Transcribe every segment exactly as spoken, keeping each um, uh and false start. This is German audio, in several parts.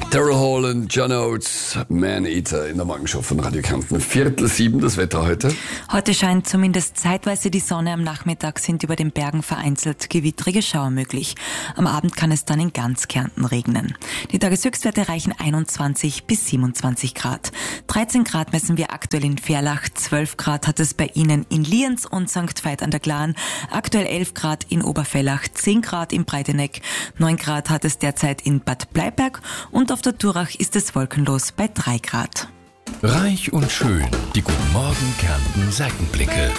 Daryl Hall und John Oates, Man Eater in der Morgenshow von Radio Kärnten. Viertel sieben, das Wetter heute. Heute scheint zumindest zeitweise die Sonne. Am Nachmittag sind über den Bergen vereinzelt gewittrige Schauer möglich. Am Abend kann es dann in ganz Kärnten regnen. Die Tageshöchstwerte erreichen einundzwanzig bis siebenundzwanzig Grad. dreizehn Grad messen wir aktuell in Verlach, zwölf Grad hat es bei Ihnen in Lienz und Sankt Veit an der Glan, aktuell elf Grad in Obervellach, zehn Grad in Breiteneck, neun Grad hat es derzeit in Bad Bleiberg und auf der Durach ist es wolkenlos bei drei Grad. Reich und schön, die Guten Morgen Kärnten Seitenblicke.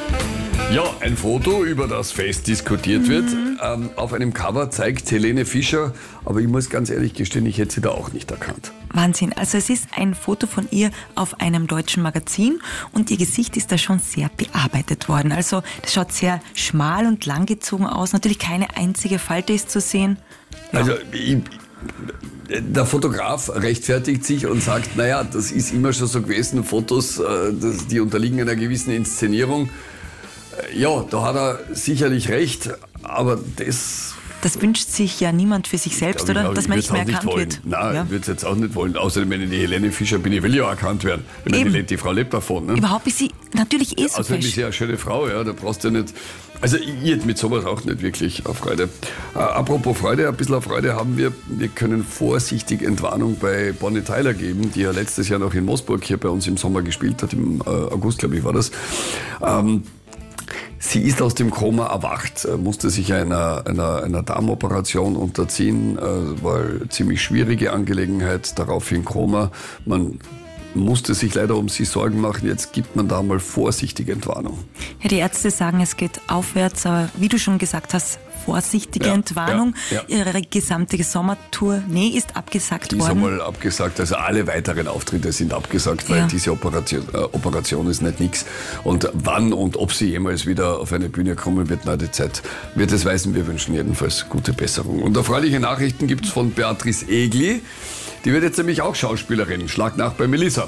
Ja, ein Foto, über das fest diskutiert wird. Mhm. Ähm, auf einem Cover zeigt Helene Fischer, aber ich muss ganz ehrlich gestehen, ich hätte sie da auch nicht erkannt. Wahnsinn, also es ist ein Foto von ihr auf einem deutschen Magazin und ihr Gesicht ist da schon sehr bearbeitet worden. Also das schaut sehr schmal und langgezogen aus, natürlich keine einzige Falte ist zu sehen. Ja. Also ich, der Fotograf rechtfertigt sich und sagt, naja, das ist immer schon so gewesen, Fotos, das, die unterliegen einer gewissen Inszenierung. Ja, da hat er sicherlich recht, aber das... Das wünscht sich ja niemand für sich selbst, glaub, oder? Glaub, dass man nicht mehr erkannt nicht wird. Nein, ja. ich würde es jetzt auch nicht wollen. Außerdem, wenn ich die Helene Fischer bin, ich will ja erkannt werden. Ich meine, die, die Frau lebt davon. Ne? Überhaupt ist sie natürlich eh so Außerdem fesch. ist sie eine schöne Frau, ja, da brauchst du nicht... Also ich hätte mit sowas auch nicht wirklich auf Freude. Äh, apropos Freude, ein bisschen Freude haben wir. Wir können vorsichtig Entwarnung bei Bonnie Tyler geben, die ja letztes Jahr noch in Moosburg hier bei uns im Sommer gespielt hat, im äh, August, glaube ich, war das. Ähm, Sie ist aus dem Koma erwacht, musste sich einer, einer, einer Darmoperation unterziehen, war eine ziemlich schwierige Angelegenheit, daraufhin Koma. Man musste sich leider um sie Sorgen machen, jetzt gibt man da mal vorsichtig Entwarnung. Ja, die Ärzte sagen, es geht aufwärts, aber wie du schon gesagt hast, vorsichtige ja, Entwarnung. Ja, ja. Ihre gesamte Sommertournee ist abgesagt Die ist worden. einmal abgesagt, also alle weiteren Auftritte sind abgesagt, weil ja. diese Operation, äh, Operation ist nicht nix. Und wann und ob sie jemals wieder auf eine Bühne kommen wird, na die Zeit wird es weisen. Wir wünschen jedenfalls gute Besserung. Und erfreuliche Nachrichten gibt es von Beatrice Egli. Die wird jetzt nämlich auch Schauspielerin. Schlag nach bei Melissa.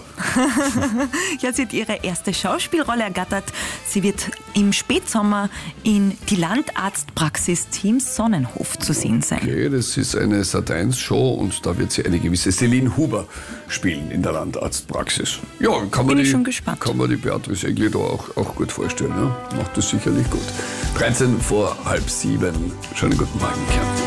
Ja, sie hat ihre erste Schauspielrolle ergattert. Sie wird im Spätsommer in die Landarztpraxis Team Sonnenhof zu sehen sein. Okay, das ist eine Sat eins Show und da wird sie eine gewisse Celine Huber spielen in der Landarztpraxis. Ja, kann man, Bin ich die, schon gespannt. kann man die Beatrice Egli da auch, auch gut vorstellen. Ja? Macht das sicherlich gut. dreizehn vor halb sieben. Schönen guten Morgen, Kärnten.